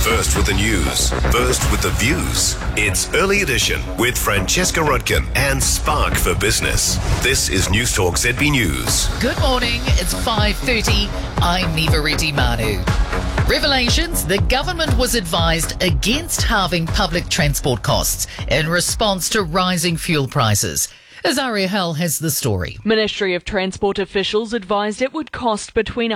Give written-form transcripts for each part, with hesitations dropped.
First with the news, first with the views. It's Early Edition with Francesca Rudkin and Spark for Business. This is News Talk ZB News. Good morning, it's 5:30. I'm Niva Reddy Manu. Revelations, the government was advised against halving public transport costs in response to rising fuel prices. Azaria Hell has the story. Ministry of Transport officials advised it would cost between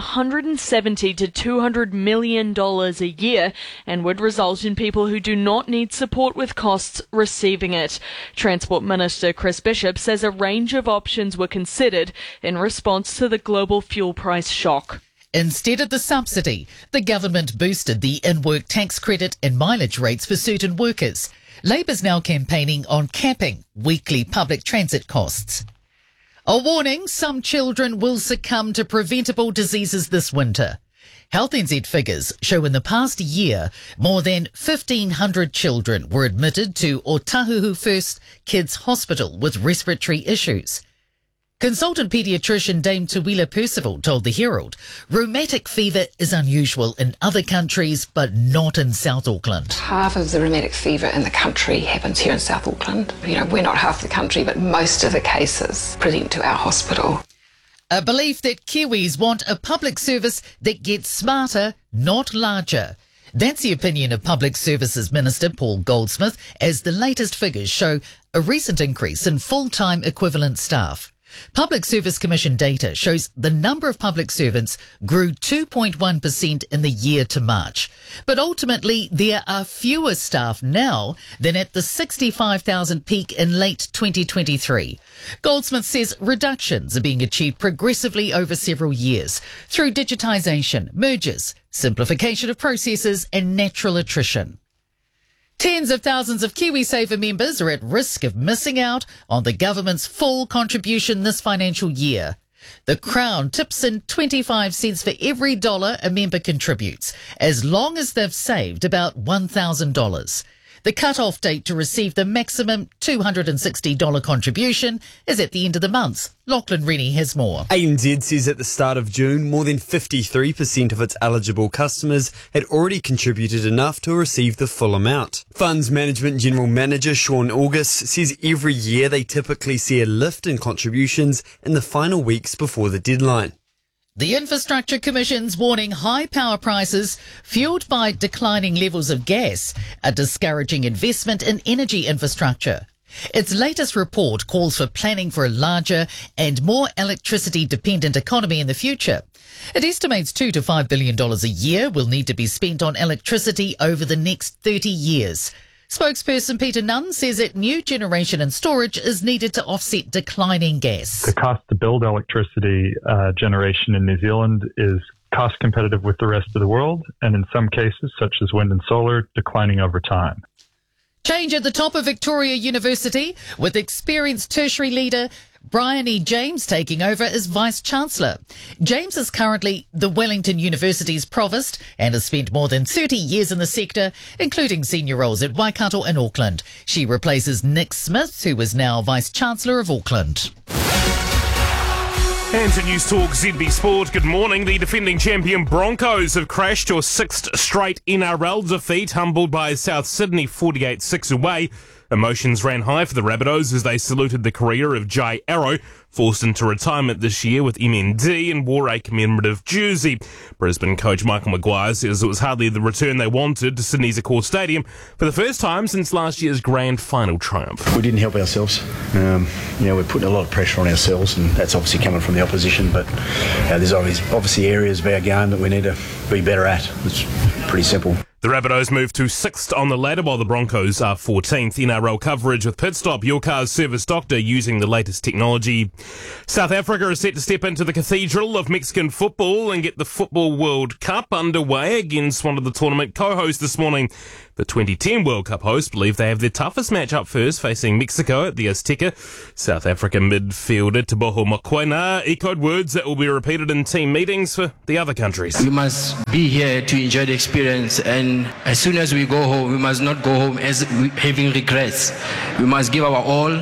$170 to $200 million a year and would result in people who do not need support with costs receiving it. Transport Minister Chris Bishop says a range of options were considered in response to the global fuel price shock. Instead of the subsidy, the government boosted the in-work tax credit and mileage rates for certain workers. Labour's now campaigning on capping weekly public transit costs. A warning, some children will succumb to preventable diseases this winter. Health NZ figures show in the past year, more than 1,500 children were admitted to Otahuhu First Kids Hospital with respiratory issues. Consultant paediatrician Dame Tuwila Percival told the Herald, rheumatic fever is unusual in other countries, but not in South Auckland. Half of the rheumatic fever in the country happens here in South Auckland. We're not half the country, but most of the cases present to our hospital. A belief that Kiwis want a public service that gets smarter, not larger. That's the opinion of Public Services Minister Paul Goldsmith, as the latest figures show a recent increase in full-time equivalent staff. Public Service Commission data shows the number of public servants grew 2.1% in the year to March. But ultimately, there are fewer staff now than at the 65,000 peak in late 2023. Goldsmith says reductions are being achieved progressively over several years through digitisation, mergers, simplification of processes and natural attrition. Tens of thousands of KiwiSaver members are at risk of missing out on the government's full contribution this financial year. The Crown tips in 25 cents for every dollar a member contributes, as long as they've saved about $1,000. The cut-off date to receive the maximum $260 contribution is at the end of the month. Lachlan Rennie has more. ANZ says at the start of June, more than 53% of its eligible customers had already contributed enough to receive the full amount. Funds Management General Manager Sean August says every year they typically see a lift in contributions in the final weeks before the deadline. The Infrastructure Commission's warning high power prices, fuelled by declining levels of gas, are discouraging investment in energy infrastructure. Its latest report calls for planning for a larger and more electricity-dependent economy in the future. It estimates $2 to $5 billion a year will need to be spent on electricity over the next 30 years. Spokesperson Peter Nunn says that new generation and storage is needed to offset declining gas. The cost to build electricity generation in New Zealand is cost competitive with the rest of the world, and in some cases, such as wind and solar, declining over time. Change at the top of Victoria University, with experienced tertiary leader Brian E. James taking over as Vice-Chancellor. James is currently the Wellington University's Provost and has spent more than 30 years in the sector, including senior roles at Waikato and Auckland. She replaces Nick Smith, who is now Vice-Chancellor of Auckland. And to News Talk ZB Sport, good morning. The defending champion Broncos have crashed to a sixth straight NRL defeat, humbled by South Sydney 48-6 away. Emotions ran high for the Rabbitohs as they saluted the career of Jai Arrow, forced into retirement this year with MND, and wore a commemorative jersey. Brisbane coach Michael Maguire says it was hardly the return they wanted to Sydney's Accor Stadium for the first time since last year's grand final triumph. We didn't help ourselves. We're putting a lot of pressure on ourselves, and that's obviously coming from the opposition, but there's obviously areas of our game that we need to be better at. It's pretty simple. The Rabbitohs move to 6th on the ladder while the Broncos are 14th. NRL coverage with Pitstop, your car's service doctor, using the latest technology. South Africa is set to step into the cathedral of Mexican football and get the Football World Cup underway against one of the tournament co-hosts this morning. The 2010 World Cup hosts believe they have their toughest match up first, facing Mexico at the Azteca. South African midfielder Teboho Mokoena echoed words that will be repeated in team meetings for the other countries. We must be here to enjoy the experience, and as soon as we go home, we must not go home as having regrets. We must give our all.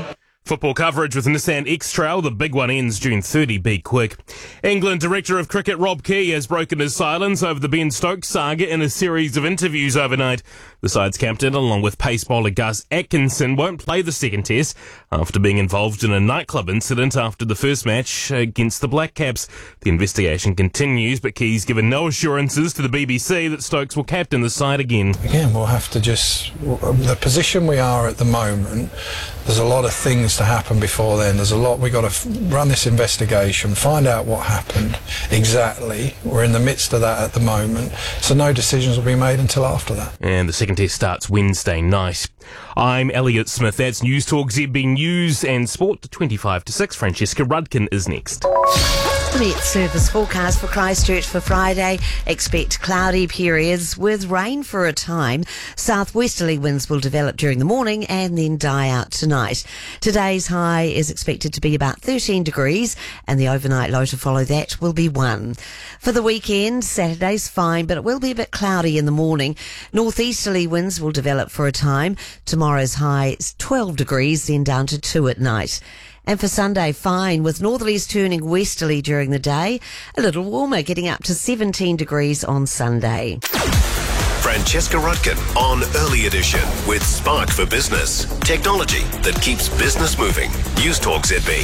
Football coverage with Nissan X-Trail. The big one ends June 30. Be quick. England Director of Cricket Rob Key has broken his silence over the Ben Stokes saga in a series of interviews overnight. The side's captain, along with pace bowler Gus Atkinson, won't play the second test after being involved in a nightclub incident after the first match against the Black Caps. The investigation continues, but Key's given no assurances to the BBC that Stokes will captain the side again. Again, we'll have to the position we are at the moment, there's a lot of things to happen before then. We've got to run this investigation, find out what happened exactly. We're in the midst of that at the moment, so no decisions will be made until after that. And the second test starts Wednesday night. I'm Elliot Smith. That's News Talk ZB News and Sport 25 to 6. Francesca Rudkin is next. Met service forecast for Christchurch for Friday. Expect cloudy periods with rain for a time. Southwesterly winds will develop during the morning and then die out tonight. Today's high is expected to be about 13 degrees and the overnight low to follow that will be 1. For the weekend, Saturday's fine, but it will be a bit cloudy in the morning. Northeasterly winds will develop for a time. Tomorrow's high is 12 degrees, then down to 2 at night. And for Sunday, fine, with northerlies turning westerly during the day. A little warmer, getting up to 17 degrees on Sunday. Francesca Rudkin on Early Edition with Spark for Business. Technology that keeps business moving. News Talk ZB.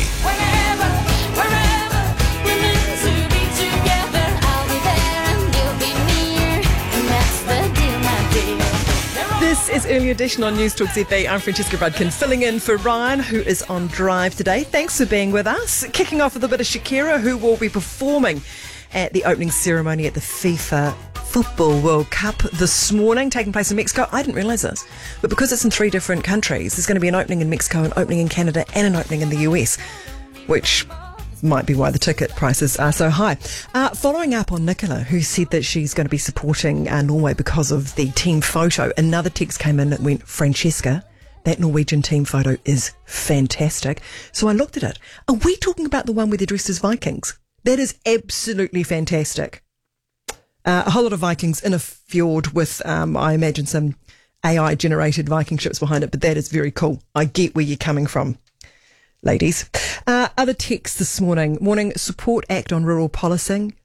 Wherever, we're meant to be together. I'll be there and you'll be near. And that's the deal, my dear. This is Early Edition on News Talk ZB. I'm Francesca Rudkin, filling in for Ryan, who is on drive today. Thanks for being with us. Kicking off with a bit of Shakira, who will be performing at the opening ceremony at the FIFA Football World Cup this morning, taking place in Mexico. I didn't realise this, but because it's in 3 different countries, there's going to be an opening in Mexico, an opening in Canada, and an opening in the US, which might be why the ticket prices are so high. Following up on Nicola, who said that she's going to be supporting Norway because of the team photo, another text came in that went, Francesca, that Norwegian team photo is fantastic. So I looked at it. Are we talking about the one where they're dressed as Vikings? That is absolutely fantastic. A whole lot of Vikings in a fjord with, I imagine, some AI-generated Viking ships behind it, but that is very cool. I get where you're coming from, ladies. Other texts this morning, Support Act on Rural Policing.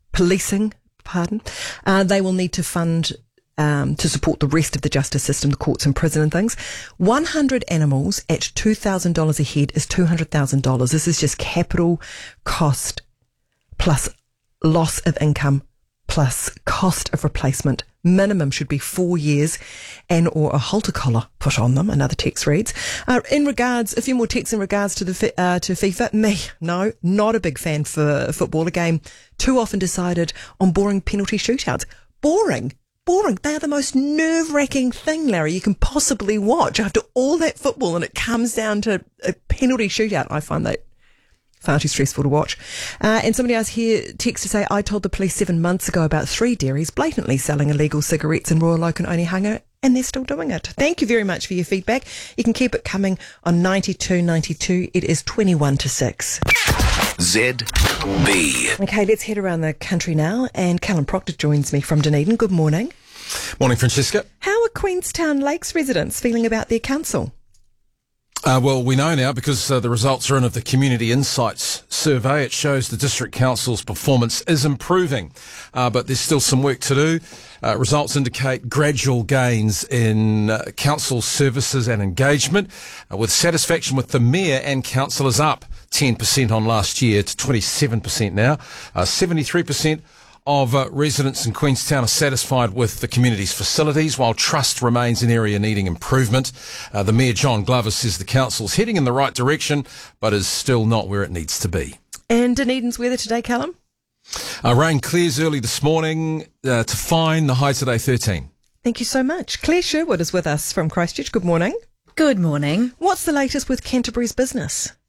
They will need to fund to support the rest of the justice system, the courts and prison and things. 100 animals at $2,000 a head is $200,000. This is just capital cost plus loss of income plus cost of replacement. Minimum should be 4 years and or a halter collar put on them. Another text reads. A few more texts in regards to the to FIFA. No, not a big fan for football. A game too often decided on boring penalty shootouts. Boring. They are the most nerve-wracking thing, Larry, you can possibly watch after all that football, and it comes down to a penalty shootout. I find that far too stressful to watch. And somebody else here texts to say, I told the police 7 months ago about 3 dairies blatantly selling illegal cigarettes in Royal Oak and Onehunga, and they're still doing it. Thank you very much for your feedback. You can keep it coming on 9292. It is 21 to 6. ZB. Okay, let's head around the country now, and Callum Proctor joins me from Dunedin. Good morning. Morning, Francesca. How are Queenstown Lakes residents feeling about their council? Well, we know now because the results are in of the Community Insights survey. It shows the District Council's performance is improving, but there's still some work to do. Results indicate gradual gains in council services and engagement, with satisfaction with the Mayor and councillors up 10% on last year to 27% now. 73% of residents in Queenstown are satisfied with the community's facilities, while trust remains an area needing improvement. The Mayor, John Glover, says the council's heading in the right direction, but is still not where it needs to be. And Dunedin's weather today, Callum? Rain clears early this morning to fine, the high today 13. Thank you so much. Claire Sherwood is with us from Christchurch. Good morning. Good morning. What's the latest with Canterbury's business?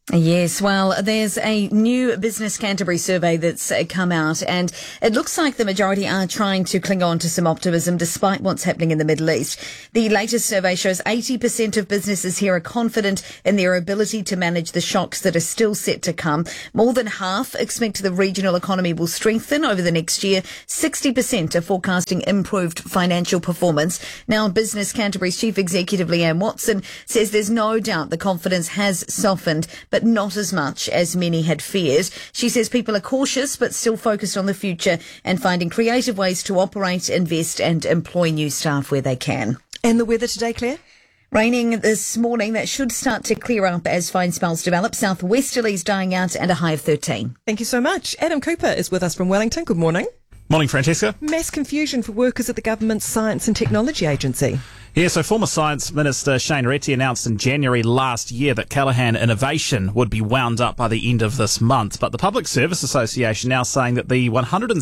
Yes, well, there's a new Business Canterbury survey that's come out, and it looks like the majority are trying to cling on to some optimism despite what's happening in the Middle East. The latest survey shows 80% of businesses here are confident in their ability to manage the shocks that are still set to come. More than half expect the regional economy will strengthen over the next year. 60% are forecasting improved financial performance. Now, Business Canterbury's Chief Executive Leanne Watson says there's no doubt the confidence has softened, but not as much as many had feared. She says people are cautious but still focused on the future and finding creative ways to operate, invest and employ new staff where they can. And the weather today, Claire? Raining this morning. That should start to clear up as fine spells develop. Southwesterlies dying out and a high of 13. Thank you so much. Adam Cooper is with us from Wellington. Good morning. Morning, Francesca. Mass confusion for workers at the government's Science and Technology Agency. Yeah, so former Science Minister Shane Reti announced in January last year that Callaghan Innovation would be wound up by the end of this month. But the Public Service Association now saying that the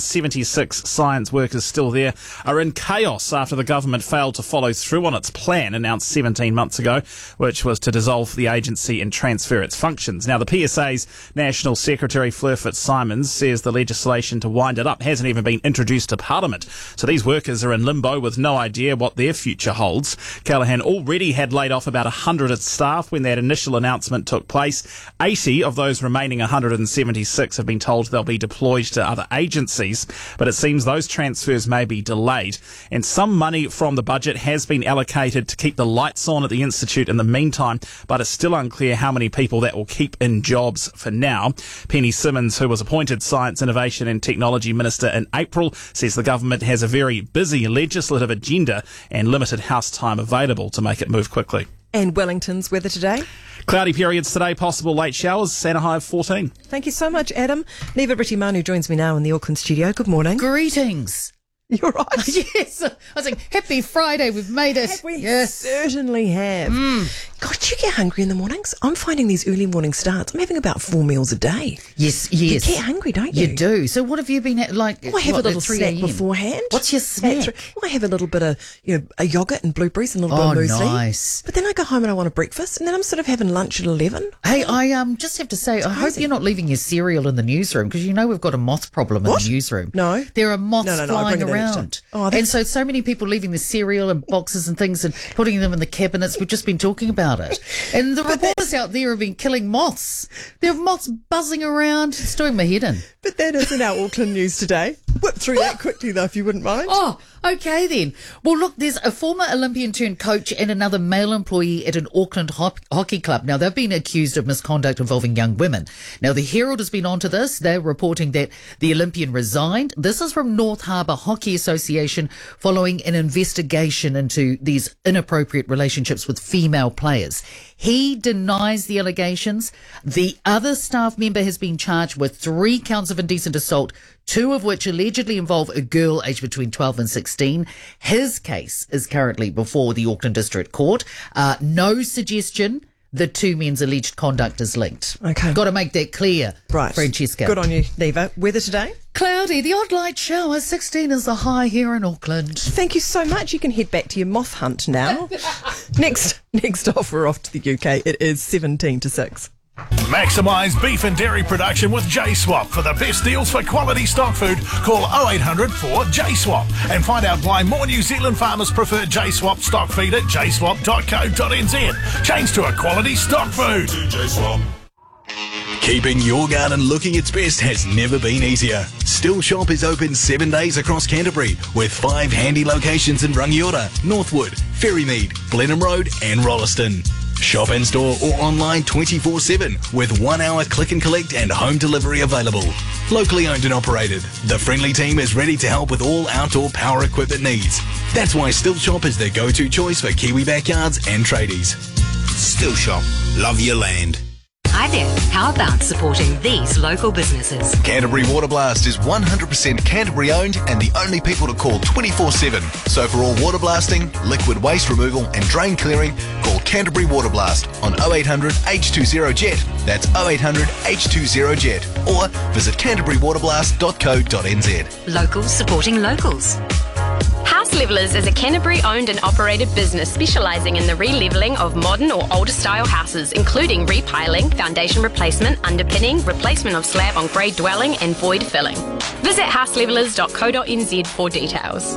176 science workers still there are in chaos after the government failed to follow through on its plan announced 17 months ago, which was to dissolve the agency and transfer its functions. Now, the PSA's National Secretary Fleur Fitzsimons says the legislation to wind it up hasn't even been introduced to Parliament. So these workers are in limbo with no idea what their future holds. Callaghan already had laid off about 100 staff when that initial announcement took place. 80 of those remaining 176 have been told they'll be deployed to other agencies, but it seems those transfers may be delayed. And some money from the budget has been allocated to keep the lights on at the Institute in the meantime, but it's still unclear how many people that will keep in jobs for now. Penny Simmons, who was appointed Science, Innovation and Technology Minister in April, says the government has a very busy legislative agenda and limited House time available to make it move quickly. And Wellington's weather today? Cloudy periods today, possible late showers, and a high of 14. Thank you so much, Adam. Neva Brittimanu joins me now in the Auckland studio. Good morning. Greetings. You're right. Yes. I was like, happy Friday, we've made it. We yes. certainly have. God, do you get hungry in the mornings? I'm finding these early morning starts. I'm having about 4 meals a day. Yes. You get hungry, don't you? You do. So what have you been like? I have a little snack beforehand. What's your snack? I have a little bit of, a yogurt and blueberries and a little bit of muesli. Nice. But then I go home and I want a breakfast, and then I'm sort of having lunch at 11. Hey, I just have to say, I hope you're not leaving your cereal in the newsroom, because you know we've got a moth problem in the newsroom. No. There are moths flying around. And so many people leaving the cereal and boxes and things and putting them in the cabinets. We've just been talking about it. And the reporters out there have been killing moths. There are moths buzzing around. It's doing my head in. But that isn't our Auckland news today. Whip through that quickly, though, if you wouldn't mind. Oh, okay then. Well, look, there's a former Olympian turned coach and another male employee at an Auckland hockey club. Now, they've been accused of misconduct involving young women. Now, the Herald has been onto this. They're reporting that the Olympian resigned. This is from North Harbour Hockey Association following an investigation into these inappropriate relationships with female players. He denies the allegations. The other staff member has been charged with 3 counts of indecent assault, 2 of which allegedly involve a girl aged between 12 and 16. His case is currently before the Auckland District Court. No suggestion the 2 men's alleged conduct is linked. Okay. Got to make that clear, right, Francesca. Good on you, Neva. Weather today? Cloudy, the odd light shower, 16 is the high here in Auckland. Thank you so much. You can head back to your moth hunt now. Next off, we're off to the UK. It is 17 to 6. Maximise beef and dairy production with J-Swap. For the best deals for quality stock food, call 0800 4JSWAP and find out why more New Zealand farmers prefer J-Swap stock feed at jswap.co.nz. Change to a quality stock food. Keeping your garden looking its best has never been easier. Still Shop is open 7 days across Canterbury with 5 handy locations in Rangiora, Northwood, Ferrymead, Blenheim Road and Rolleston. Shop in store or online 24/7 with 1 hour click and collect and home delivery available. Locally owned and operated, the friendly team is ready to help with all outdoor power equipment needs. That's why Still Shop is the go-to choice for Kiwi backyards and tradies. Still Shop. Love your land. Hi there. How about supporting these local businesses? Canterbury Water Blast is 100% Canterbury owned and the only people to call 24/7. So for all water blasting, liquid waste removal and drain clearing, call Canterbury Water Blast on 0800 H20JET. That's 0800 H20JET. Or visit canterburywaterblast.co.nz. Locals supporting locals. House level Levelers is a Canterbury-owned and operated business specialising in the re-levelling of modern or older-style houses, including repiling, foundation replacement, underpinning, replacement of slab on grade dwelling and void filling. Visit houselevelers.co.nz for details.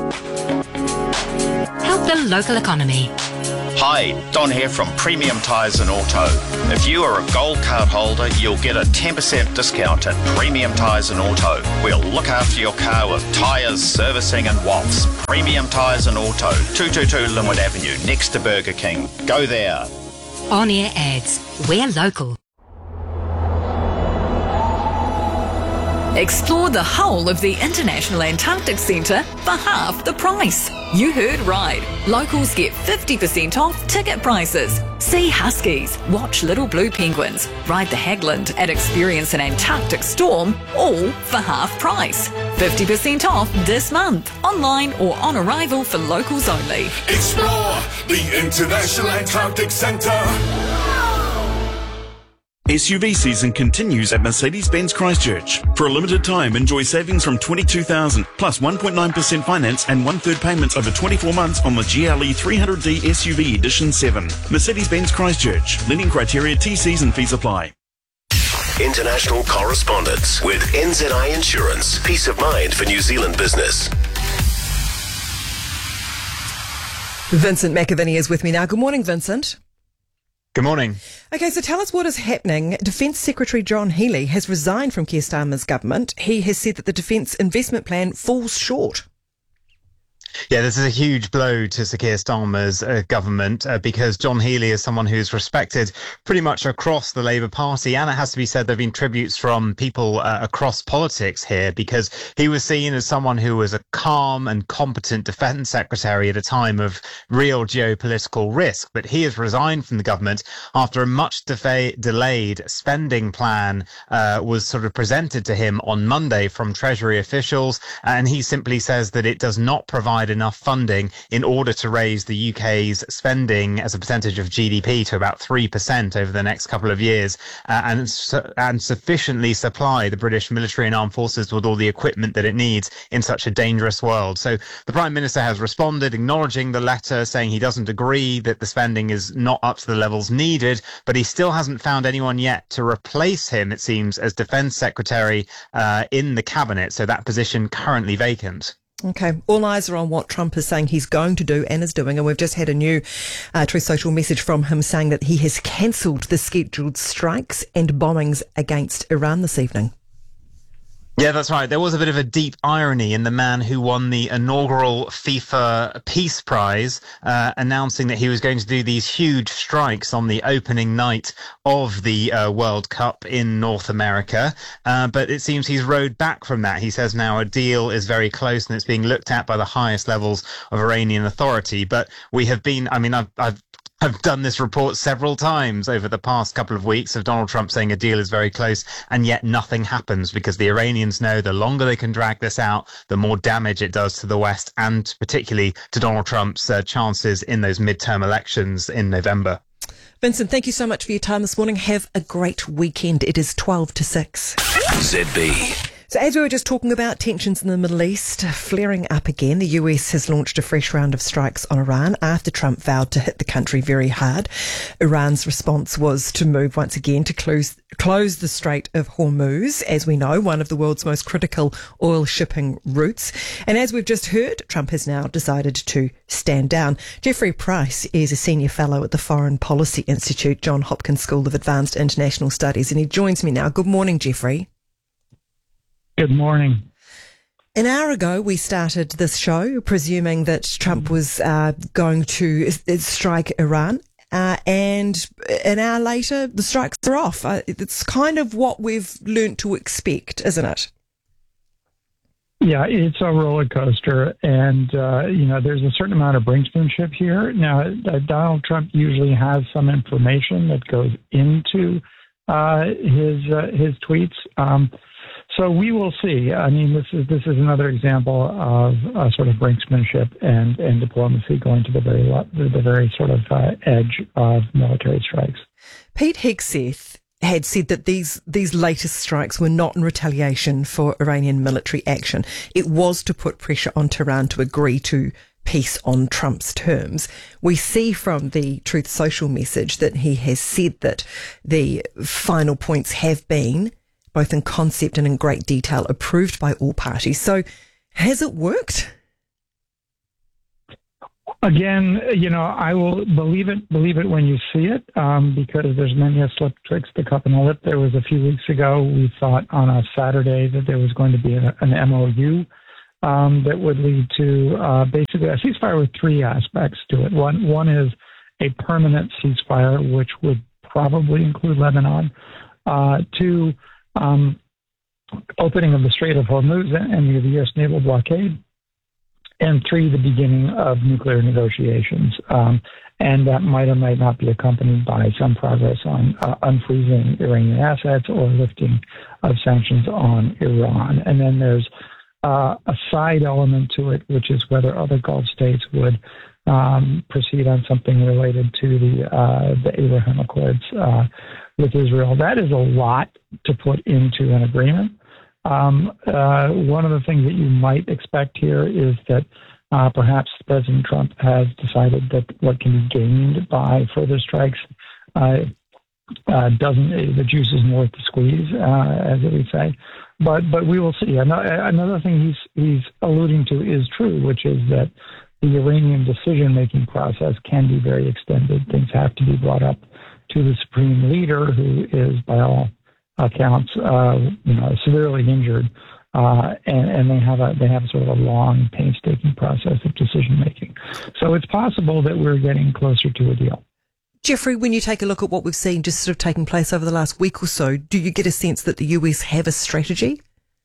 Help the local economy. Hi, Don here from Premium Tyres and Auto. If you are a gold card holder, you'll get a 10% discount at Premium Tyres and Auto. We'll look after your car with tyres, servicing and wafts. Premium Tyres and Auto, 222 Linwood Avenue, next to Burger King. Go there. On-air ads. We're local. Explore the whole of the International Antarctic Centre for half the price. You heard right. Locals get 50% off ticket prices. See huskies, watch little blue penguins, ride the Hagland and experience an Antarctic storm, all for half price. 50% off this month, online or on arrival for locals only. Explore the International Antarctic Centre. SUV season continues at Mercedes-Benz Christchurch. For a limited time, enjoy savings from $22,000 plus 1.9% finance and 1/3 payments over 24 months on the GLE 300D SUV Edition 7. Mercedes-Benz Christchurch. Lending criteria, TCs and fees apply. International correspondence with NZI Insurance. Peace of mind for New Zealand business. Vincent McAviney is with me now. Good morning, Vincent. Good morning. Okay, so tell us what is happening. Defence Secretary John Healey has resigned from Keir Starmer's government. He has said that the Defence Investment Plan falls short. Yeah, this is a huge blow to Sir Keir Starmer's government because John Healey is someone who's respected pretty much across the Labour Party, and it has to be said there have been tributes from people across politics here because he was seen as someone who was a calm and competent Defence Secretary at a time of real geopolitical risk. But he has resigned from the government after a much delayed spending plan was sort of presented to him on Monday from Treasury officials, and he simply says that it does not provide enough funding in order to raise the UK's spending as a percentage of GDP to about 3% over the next couple of years, and sufficiently supply the British military and armed forces with all the equipment that it needs in such a dangerous world. So the Prime Minister has responded, acknowledging the letter, saying he doesn't agree that the spending is not up to the levels needed, but he still hasn't found anyone yet to replace him, it seems, as Defence Secretary in the Cabinet, so that position currently vacant. Okay, all eyes are on what Trump is saying he's going to do and is doing, and we've just had a new Truth Social message from him saying that he has cancelled the scheduled strikes and bombings against Iran this evening. Yeah, that's right. There was a bit of a deep irony in the man who won the inaugural FIFA Peace Prize, announcing that he was going to do these huge strikes on the opening night of the World Cup in North America. But it seems he's rode back from that. He says now a deal is very close and it's being looked at by the highest levels of Iranian authority. But we have been, I've done this report several times over the past couple of weeks of Donald Trump saying a deal is very close, and yet nothing happens because the Iranians know the longer they can drag this out, the more damage it does to the West and particularly to Donald Trump's chances in those midterm elections in November. Vincent, thank you so much for your time this morning. Have a great weekend. It is 12 to 6. ZB. So as we were just talking about, tensions in the Middle East flaring up again. The US has launched a fresh round of strikes on Iran after Trump vowed to hit the country very hard. Iran's response was to move once again to close the Strait of Hormuz, as we know, one of the world's most critical oil shipping routes. And as we've just heard, Trump has now decided to stand down. Jeffrey Price is a senior fellow at the Foreign Policy Institute, Johns Hopkins School of Advanced International Studies, and he joins me now. Good morning, Jeffrey. Good morning. An hour ago, we started this show presuming that Trump was going to strike Iran. And an hour later, the strikes are off. It's kind of what we've learnt to expect, isn't it? Yeah, it's a roller coaster. And, there's a certain amount of brinksmanship here. Now, Donald Trump usually has some information that goes into his tweets. So we will see. I mean, this is another example of sort of brinksmanship and diplomacy going to the very sort of edge of military strikes. Pete Hegseth had said that these latest strikes were not in retaliation for Iranian military action. It was to put pressure on Tehran to agree to peace on Trump's terms. We see from the Truth Social message that he has said that the final points have been, both in concept and in great detail, approved by all parties. So has it worked? Again, I will believe it when you see it, because there's many a slip twixt the cup and the lip. There was a few weeks ago, we thought on a Saturday that there was going to be an MOU that would lead to basically a ceasefire with three aspects to it. One is a permanent ceasefire, which would probably include Lebanon. Two, opening of the Strait of Hormuz and the U.S. naval blockade. And three, the beginning of nuclear negotiations. And that might or might not be accompanied by some progress on unfreezing Iranian assets or lifting of sanctions on Iran. And then there's a side element to it, which is whether other Gulf states would proceed on something related to the Abraham Accords with Israel. That is a lot to put into an agreement. One of the things that you might expect here is that perhaps President Trump has decided that what can be gained by further strikes the juice is more to squeeze, as we say. But we will see. Another thing he's alluding to is true, which is that the Iranian decision-making process can be very extended. Things have to be brought up to the supreme leader, who is, by all accounts, severely injured, and they have sort of a long, painstaking process of decision making. So it's possible that we're getting closer to a deal. Jeffrey, when you take a look at what we've seen just sort of taking place over the last week or so, do you get a sense that the US have a strategy?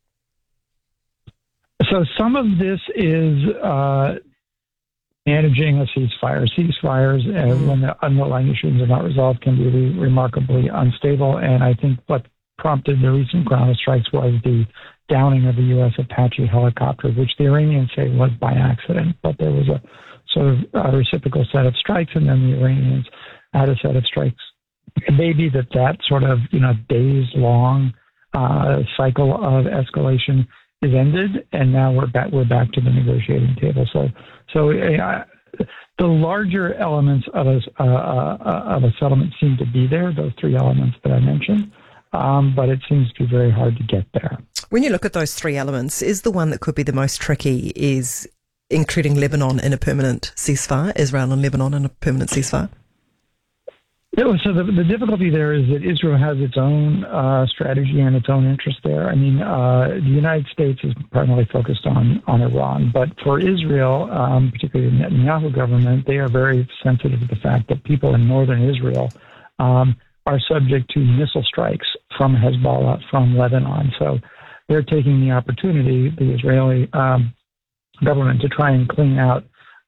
So some of this is managing a ceasefire. Ceasefires, when the underlying issues are not resolved, can be remarkably unstable. And I think what prompted the recent ground strikes was the downing of the U.S. Apache helicopter, which the Iranians say was by accident. But there was a sort of a reciprocal set of strikes, and then the Iranians had a set of strikes. Maybe that sort of days-long cycle of escalation is ended, and now we're back to the negotiating table. So the larger elements of a settlement seem to be there, those three elements that I mentioned, but it seems to be very hard to get there. When you look at those three elements, is the one that could be the most tricky is including Lebanon in a permanent ceasefire, Israel and Lebanon in a permanent ceasefire? So the difficulty there is that Israel has its own strategy and its own interest there. I mean, the United States is primarily focused on Iran, but for Israel, particularly the Netanyahu government, they are very sensitive to the fact that people in northern Israel are subject to missile strikes from Hezbollah, from Lebanon. So they're taking the opportunity, the Israeli government, to try and clean out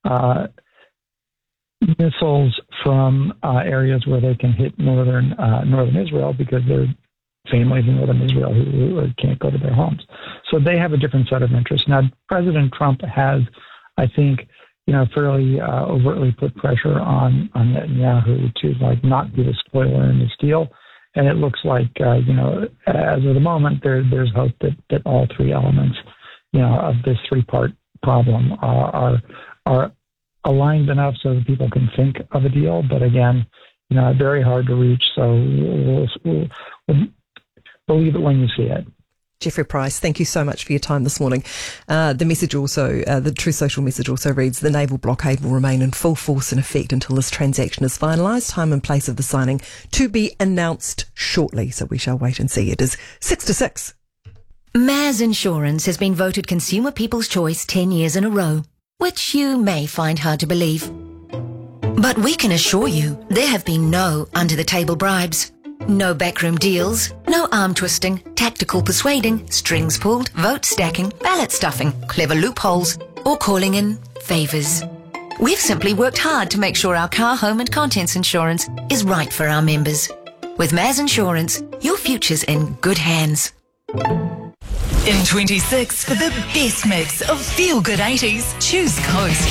missiles from areas where they can hit northern Israel, because there are families in northern Israel who can't go to their homes. So they have a different set of interests. Now, President Trump has, I think, fairly overtly put pressure on Netanyahu to not be the spoiler in this deal. And it looks like, as of the moment, there's hope that all three elements, of this three-part problem are aligned enough so that people can think of a deal. But again, very hard to reach. So we'll believe it when you see it. Jeffrey Price, thank you so much for your time this morning. The message also, the Truth Social message also reads, the naval blockade will remain in full force and effect until this transaction is finalised. Time and place of the signing to be announced shortly. So we shall wait and see. It is 6:06. Maz Insurance has been voted Consumer People's Choice 10 years in a row, which you may find hard to believe. But we can assure you there have been no under-the-table bribes. No backroom deals, no arm twisting, tactical persuading, strings pulled, vote stacking, ballot stuffing, clever loopholes, or calling in favours. We've simply worked hard to make sure our car, home and contents insurance is right for our members. With Maz Insurance, your future's in good hands. In 26, for the best mix of feel-good 80s, choose Coast.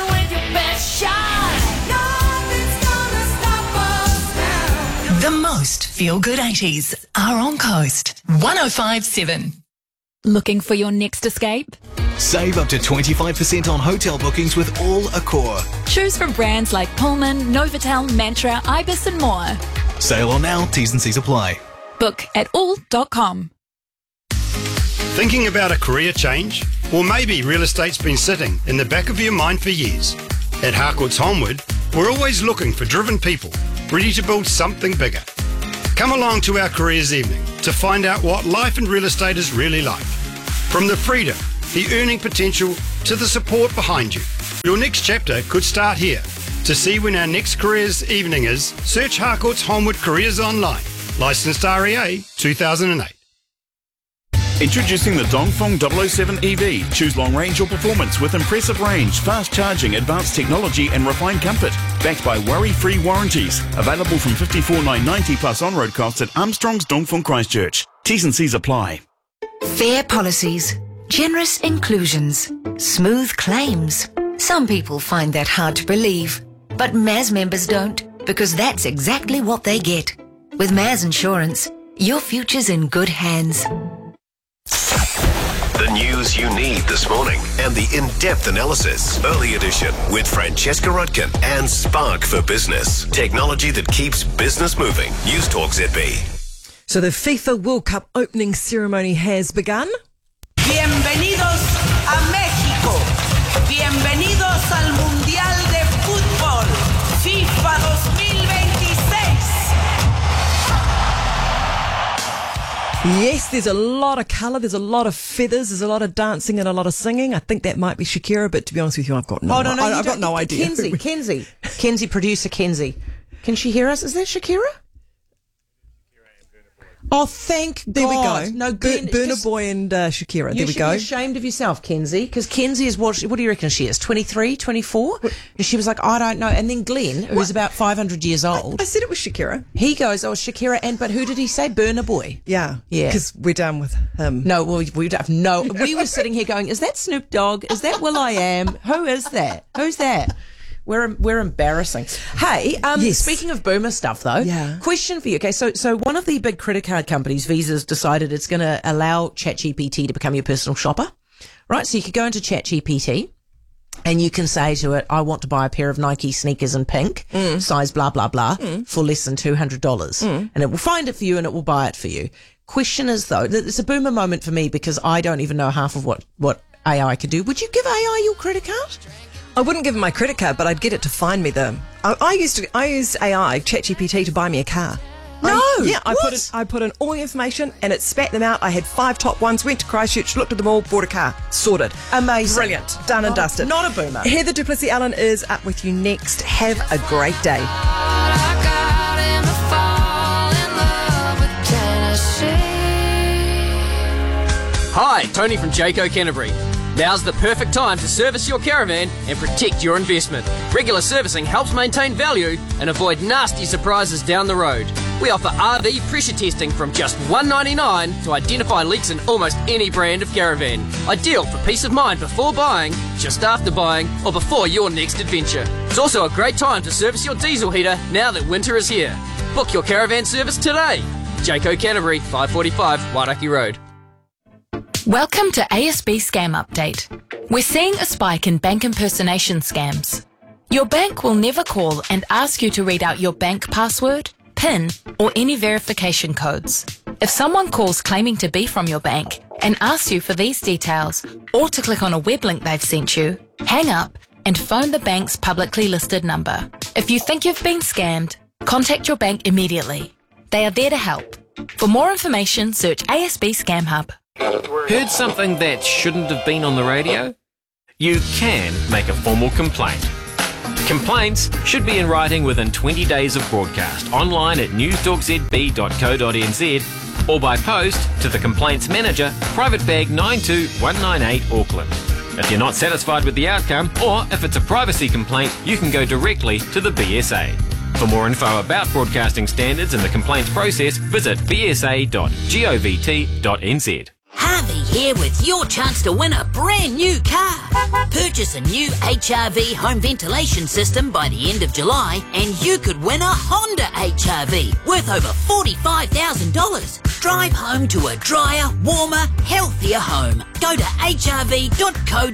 The most feel-good 80s are on Coast. 105.7. Looking for your next escape? Save up to 25% on hotel bookings with all Accor. Choose from brands like Pullman, Novotel, Mantra, Ibis and more. Sale on now, T's and C's apply. Book at all.com. Thinking about a career change? Or maybe real estate's been sitting in the back of your mind for years. At Harcourts Holmwood, we're always looking for driven people, ready to build something bigger. Come along to our careers evening to find out what life in real estate is really like. From the freedom, the earning potential, to the support behind you. Your next chapter could start here. To see when our next careers evening is, search Harcourts Holmwood Careers online. Licensed REA 2008. Introducing the Dongfeng 007 EV. Choose long range or performance with impressive range, fast charging, advanced technology and refined comfort. Backed by worry-free warranties. Available from $54,990 plus on-road costs at Armstrong's Dongfeng Christchurch. T's and C's apply. Fair policies, generous inclusions, smooth claims. Some people find that hard to believe, but MAS members don't, because that's exactly what they get. With MAS Insurance, your future's in good hands. The news you need this morning and the in-depth analysis. Early Edition with Francesca Rudkin and Spark for Business. Technology that keeps business moving. News Talk ZB. So the FIFA World Cup opening ceremony has begun. Bienvenidos a México. Bienvenidos al Mundial de Fútbol. FIFA 2026. Yes, there's a lot of colour, there's a lot of feathers, there's a lot of dancing and a lot of singing. I think that might be Shakira, but to be honest with you, I've got no I've got no idea. Kenzie, producer Kenzie. Can she hear us? Is that Shakira? Oh, thank God. There we go. No, Burna Boy and Shakira. There we go. You should be ashamed of yourself, Kenzie, because Kenzie is what do you reckon she is? 23, 24? And she was like, I don't know. And then Glenn, who's about 500 years old. I said it was Shakira. He goes, oh, Shakira. But who did he say? Burna Boy. Yeah. Yeah. Because we're done with him. No, we don't. No, we were sitting here going, is that Snoop Dogg? Is that Will.i.am? Who is that? Who's that? We're embarrassing. Hey, yes. Speaking of boomer stuff though, question for you. Okay, so one of the big credit card companies, Visa's decided it's going to allow ChatGPT to become your personal shopper, right? So you could go into ChatGPT and you can say to it, I want to buy a pair of Nike sneakers in pink, size blah, blah, blah, for less than $200. And it will find it for you and it will buy it for you. Question is though, it's a boomer moment for me because I don't even know half of what AI can do. Would you give AI your credit card? I wouldn't give him my credit card, but I'd get it to find me I used AI, ChatGPT, to buy me a car. No, I put in all the information and it spat them out. I had 5 top ones, went to Christchurch, looked at them all, bought a car, sorted. Amazing, brilliant, done and dusted. Not a boomer. Heather Duplessis Allen is up with you next. Have a great day. Hi, Tony from Jayco Canterbury. Now's the perfect time to service your caravan and protect your investment. Regular servicing helps maintain value and avoid nasty surprises down the road. We offer RV pressure testing from just $1.99 to identify leaks in almost any brand of caravan. Ideal for peace of mind before buying, just after buying, or before your next adventure. It's also a great time to service your diesel heater now that winter is here. Book your caravan service today. Jayco Canterbury, 545 Wairaki Road. Welcome to ASB Scam Update. We're seeing a spike in bank impersonation scams. Your bank will never call and ask you to read out your bank password, PIN, or any verification codes. If someone calls claiming to be from your bank and asks you for these details or to click on a web link they've sent you, hang up and phone the bank's publicly listed number. If you think you've been scammed, contact your bank immediately. They are there to help. For more information, search ASB Scam Hub. Heard something that shouldn't have been on the radio? You can make a formal complaint. Complaints should be in writing within 20 days of broadcast, online at newstalkzb.co.nz or by post to the Complaints Manager, Private Bag 92198 Auckland. If you're not satisfied with the outcome, or if it's a privacy complaint, you can go directly to the BSA. For more info about broadcasting standards and the complaints process, visit bsa.govt.nz. Harvey here with your chance to win a brand new car. Purchase a new HRV home ventilation system by the end of July and you could win a Honda HRV worth over $45,000. Drive home to a drier, warmer, healthier home. Go to hrv.co.nz.